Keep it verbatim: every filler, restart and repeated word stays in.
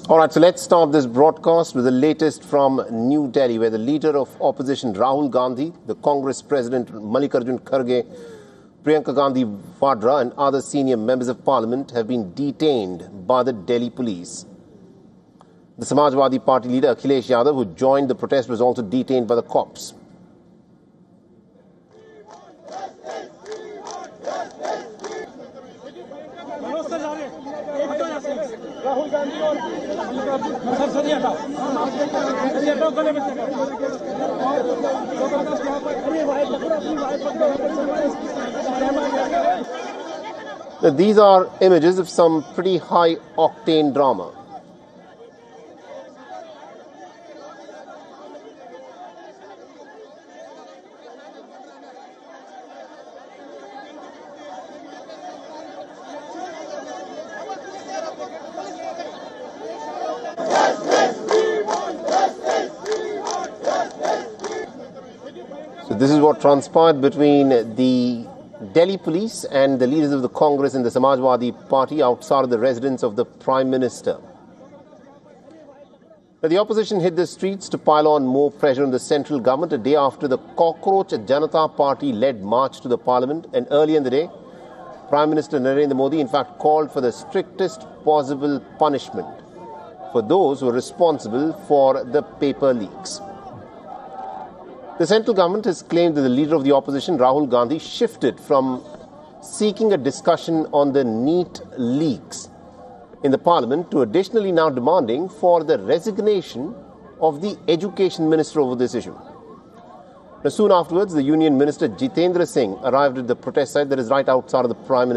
All right, so let's start this broadcast with the latest from New Delhi, where the leader of opposition Rahul Gandhi, the Congress President Mallikarjun Kharge, Priyanka Gandhi Vadra and other senior members of parliament have been detained by the Delhi police. The Samajwadi Party leader Akhilesh Yadav, who joined the protest, was also detained by the cops. Now, these are images of some pretty high-octane drama. So this is what transpired between the Delhi police and the leaders of the Congress and the Samajwadi Party outside of the residence of the Prime Minister. Now, the opposition hit the streets to pile on more pressure on the central government a day after the Cockroach Janata Party-led march to the parliament, and earlier in the day, Prime Minister Narendra Modi in fact called for the strictest possible punishment for those who are responsible for the paper leaks. The central government has claimed that the leader of the opposition, Rahul Gandhi, shifted from seeking a discussion on the NEET leaks in the parliament to additionally now demanding for the resignation of the education minister over this issue. Now, soon afterwards, the union minister Jitendra Singh arrived at the protest site that is right outside of the Prime Minister.